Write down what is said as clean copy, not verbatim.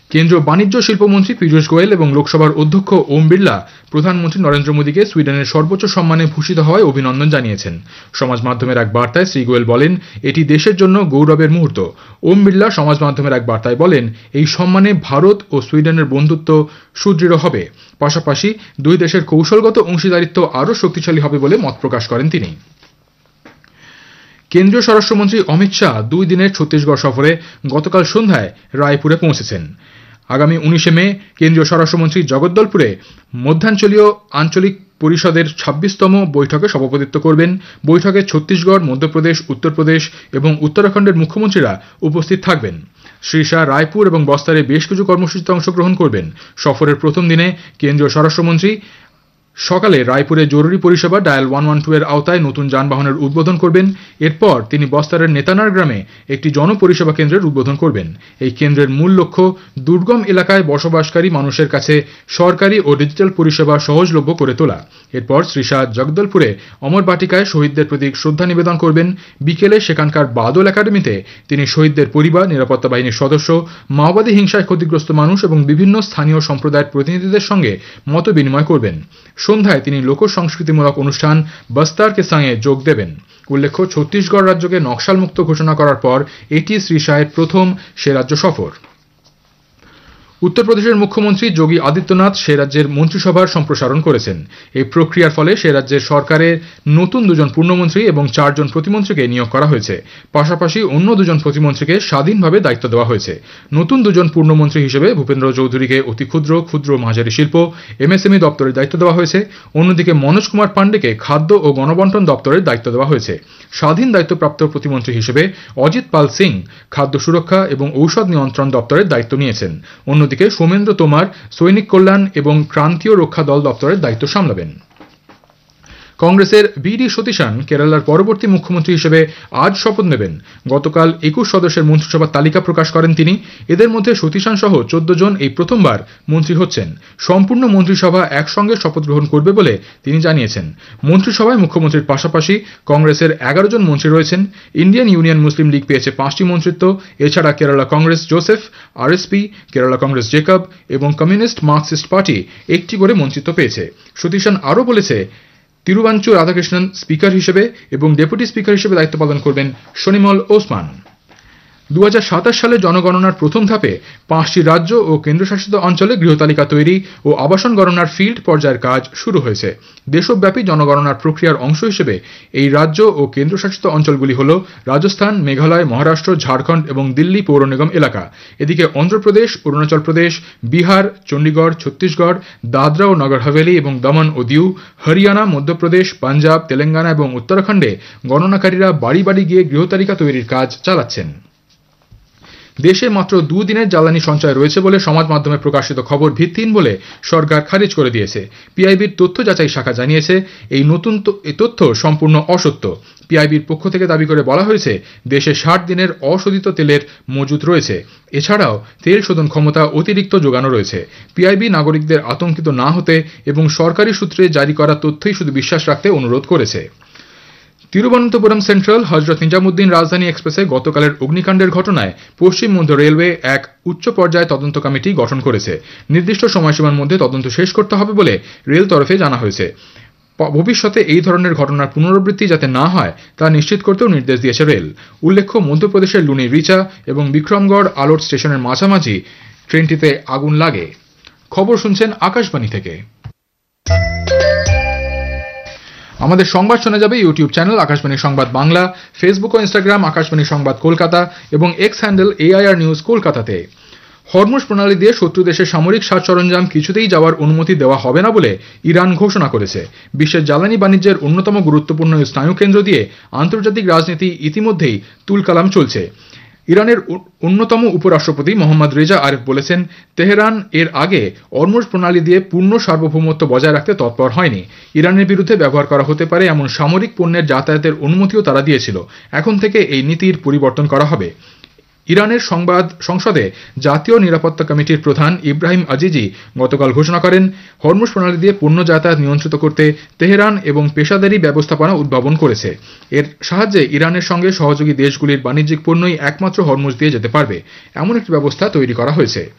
কেন্দ্রীয় বাণিজ্য শিল্পমন্ত্রী পীযূষ গোয়েল এবং লোকসভার অধ্যক্ষ ওম বিড়লা প্রধানমন্ত্রী নরেন্দ্র মোদীকে সুইডেনের সর্বোচ্চ সম্মানে ভূষিত হওয়ায় অভিনন্দন জানিয়েছেন। সমাজ মাধ্যমের এক বার্তায় শ্রী গোয়েল বলেন, এটি দেশের জন্য গৌরবের মুহূর্ত। ওম বিড়লা সমাজ মাধ্যমের এক বার্তায় বলেন, এই সম্মানে ভারত ও সুইডেনের বন্ধুত্ব সুদৃঢ় হবে, পাশাপাশি দুই দেশের কৌশলগত অংশীদারিত্ব আরও শক্তিশালী হবে বলে মত প্রকাশ করেন তিনি। কেন্দ্রীয় স্বরাষ্ট্রমন্ত্রী অমিত শাহ 2 দিনের ছত্তিশগড় সফরে গতকাল সন্ধ্যায় রায়পুরে পৌঁছেছেন। আগামী 19 মে কেন্দ্রীয় স্বরাষ্ট্রমন্ত্রী জগদ্দলপুরে মধ্যাঞ্চলীয় আঞ্চলিক পরিষদের 26তম বৈঠকে সভাপতিত্ব করবেন। বৈঠকে ছত্তিশগড়, মধ্যপ্রদেশ, উত্তরপ্রদেশ এবং উত্তরাখণ্ডের মুখ্যমন্ত্রীরা উপস্থিত থাকবেন। শ্রী শাহ রায়পুর এবং বস্তারে বেশ কিছু কর্মসূচিতে অংশগ্রহণ করবেন। সফরের প্রথম দিনে কেন্দ্রীয় স্বরাষ্ট্রমন্ত্রী সকালে রায়পুরে জরুরি পরিষেবা ডায়াল 112 এর আওতায় নতুন যানবাহনের উদ্বোধন করবেন। এরপর তিনি বস্তারের নেতানার গ্রামে একটি জনপরিষেবা কেন্দ্রের উদ্বোধন করবেন। এই কেন্দ্রের মূল লক্ষ্য দুর্গম এলাকায় বসবাসকারী মানুষের কাছে সরকারি ও ডিজিটাল পরিষেবা সহজলভ্য করে তোলা। এরপর শ্রী শাহ জগদলপুরে অমর বাটিকায় শহীদদের প্রতি শ্রদ্ধা নিবেদন করবেন। বিকেলে সেখানকার বাদল একাডেমিতে তিনি শহীদদের পরিবার, নিরাপত্তা বাহিনীর সদস্য, মাওবাদী হিংসায় ক্ষতিগ্রস্ত মানুষ এবং বিভিন্ন স্থানীয় সম্প্রদায়ের প্রতিনিধিদের সঙ্গে মত বিনিময় করবেন। সন্ধ্যায় তিনি লোক সংস্কৃতিমূলক অনুষ্ঠান বস্তার কে সঙ্গে যোগ দেবেন। উল্লেখ্য, ছত্তিশগড় রাজ্যকে নকশালমুক্ত ঘোষণা করার পর এটি শ্রী শাহের প্রথম সে রাজ্য সফর। উত্তরপ্রদেশের মুখ্যমন্ত্রী যোগী আদিত্যনাথ সে রাজ্যের মন্ত্রিসভার সম্প্রসারণ করেছেন। এই প্রক্রিয়ার ফলে সে রাজ্যের সরকারের নতুন 2 জন পূর্ণমন্ত্রী এবং 4 জন প্রতিমন্ত্রীকে নিয়োগ করা হয়েছে। পাশাপাশি অন্য 2 জন প্রতিমন্ত্রীকে স্বাধীনভাবে দায়িত্ব দেওয়া হয়েছে। নতুন 2 জন পূর্ণমন্ত্রী হিসেবে ভূপেন্দ্র চৌধুরীকে অতি ক্ষুদ্র, ক্ষুদ্র মাঝারি শিল্প MSME দপ্তরের দায়িত্ব দেওয়া হয়েছে। অন্যদিকে মনোজ কুমার পান্ডেকে খাদ্য ও গণবন্টন দপ্তরের দায়িত্ব দেওয়া হয়েছে। স্বাধীন দায়িত্বপ্রাপ্ত প্রতিমন্ত্রী হিসেবে অজিত পাল সিং খাদ্য সুরক্ষা এবং ঔষধ নিয়ন্ত্রণ দপ্তরের দায়িত্ব নিয়েছেন। অন্যদিকে সৌমেন্দ্র তোমার সৈনিক কল্যাণ এবং ক্রান্তীয় রক্ষা দল দপ্তরের দায়িত্ব সামলাবেন। কংগ্রেসের BD সতীশান কেরালার পরবর্তী মুখ্যমন্ত্রী হিসেবে আজ শপথ নেবেন। গতকাল 21 সদস্যের মন্ত্রিসভার তালিকা প্রকাশ করেন তিনি। এদের মধ্যে সতীশান সহ 14 জন এই প্রথমবার মন্ত্রী হচ্ছেন। সম্পূর্ণ মন্ত্রিসভা একসঙ্গে শপথ গ্রহণ করবে বলে তিনি জানিয়েছেন। মন্ত্রিসভায় মুখ্যমন্ত্রীর পাশাপাশি কংগ্রেসের 11 জন মন্ত্রী রয়েছেন। ইন্ডিয়ান ইউনিয়ন মুসলিম লীগ পেয়েছে 5টি মন্ত্রিত্ব। এছাড়া Kerala Congress Joseph, RSP, Kerala Congress Jacob এবং কমিউনিস্ট মার্কসিস্ট পার্টি 1টি করে মন্ত্রিত্ব পেয়েছে। সতীশান আরও বলেছে, তিরুবাঞ্চু রাধাকৃষ্ণন স্পিকার হিসেবে এবং ডেপুটি স্পিকার হিসেবে দায়িত্ব পালন করবেন শনিমল ওসমান। 2027 সালে জনগণনার প্রথম ধাপে 5টি রাজ্য ও কেন্দ্রশাসিত অঞ্চলে গৃহতালিকা তৈরি ও আবাসন গণনার ফিল্ড পর্যায়ের কাজ শুরু হয়েছে। দেশব্যাপী জনগণনার প্রক্রিয়ার অংশ হিসেবে এই রাজ্য ও কেন্দ্রশাসিত অঞ্চলগুলি হল রাজস্থান, মেঘালয়, মহারাষ্ট্র, ঝাড়খণ্ড এবং দিল্লি পৌর নিগম এলাকা। এদিকে অন্ধ্রপ্রদেশ, অরুণাচল প্রদেশ, বিহার, চণ্ডীগড়, ছত্তিশগড়, দাদরা ও নগর হাভেলি এবং দমন ও দিউ, হরিয়ানা, মধ্যপ্রদেশ, পাঞ্জাব, তেলেঙ্গানা এবং উত্তরাখণ্ডে গণনাকারীরা বাড়ি বাড়ি গিয়ে গৃহতালিকা তৈরির কাজ চালাচ্ছেন। দেশে মাত্র 2 দিনের জ্বালানি সঞ্চয় রয়েছে বলে সমাজ মাধ্যমে প্রকাশিত খবর ভিত্তিহীন বলে সরকার খারিজ করে দিয়েছে। PIBর তথ্য যাচাই শাখা জানিয়েছে, এই তথ্য সম্পূর্ণ অসত্য। PIBর পক্ষ থেকে দাবি করে বলা হয়েছে, দেশে 60 দিনের অশোধিত তেলের মজুত রয়েছে। এছাড়াও তেল শোধন ক্ষমতা অতিরিক্ত যোগানো রয়েছে। PIB নাগরিকদের আতঙ্কিত না হতে এবং সরকারি সূত্রে জারি করা তথ্যই শুধু বিশ্বাস রাখতে অনুরোধ করেছে। তিরুবনন্তপুরম সেন্ট্রাল হজরত নিজামুদ্দিন রাজধানী এক্সপ্রেসে গতকালের অগ্নিকাণ্ডের ঘটনায় পশ্চিম মধ্য রেলওয়ে এক উচ্চ পর্যায়ে তদন্ত কমিটি গঠন করেছে। নির্দিষ্ট সময়সীমার মধ্যে তদন্ত শেষ করতে হবে বলে রেল তরফে জানা হয়েছে। ভবিষ্যতে এই ধরনের ঘটনার পুনরাবৃত্তি যাতে না হয় তা নিশ্চিত করতেও নির্দেশ দিয়েছে রেল। উল্লেখ্য, মধ্যপ্রদেশের লুনি রিচা এবং বিক্রমগড় আলোট স্টেশনের মাঝামাঝি ট্রেনটিতে আগুন লাগে। খবর শুনছেন আকাশবাণী থেকে। আমাদের সংবাদ শোনা যাবে ইউটিউব চ্যানেল আকাশবাণী সংবাদ বাংলা, ফেসবুক ও ইনস্টাগ্রাম আকাশবাণী সংবাদ কলকাতা এবং এক্স হ্যান্ডেল AIR নিউজ কলকাতাতে। হরমুজ প্রণালী দিয়ে শত্রু দেশের সামরিক সাজ সরঞ্জাম কিছুতেই যাওয়ার অনুমতি দেওয়া হবে না বলে ইরান ঘোষণা করেছে। বিশ্বের জ্বালানি বাণিজ্যের অন্যতম গুরুত্বপূর্ণ স্নায়ুকেন্দ্র দিয়ে আন্তর্জাতিক রাজনীতি ইতিমধ্যেই তুলকালাম চলছে। ইরানের অন্যতম উপরাষ্ট্রপতি মোহাম্মদ রেজা আরেফ বলেছেন, তেহরান এর আগে হরমুজ প্রণালী দিয়ে পূর্ণ সার্বভৌমত্ব বজায় রাখতে তৎপর হয়নি। ইরানের বিরুদ্ধে ব্যবহার করা হতে পারে এমন সামরিক পণ্যের যাতায়াতের অনুমতিও তারা দিয়েছিল। এখন থেকে এই নীতির পরিবর্তন করা হবে। ইরানের সংসদে জাতীয় নিরাপত্তা কমিটির প্রধান ইব্রাহিম আজিজি গতকাল ঘোষণা করেন, হরমুজ প্রণালী দিয়ে পণ্য যাতায়াত নিয়ন্ত্রিত করতে তেহরান এবং পেশাদারি ব্যবস্থাপনা উদ্ভাবন করেছে। এর সাহায্যে ইরানের সঙ্গে সহযোগী দেশগুলির বাণিজ্যিক পণ্যই একমাত্র হরমুজ দিয়ে যেতে পারবে, এমন একটি ব্যবস্থা তৈরি করা হয়েছে।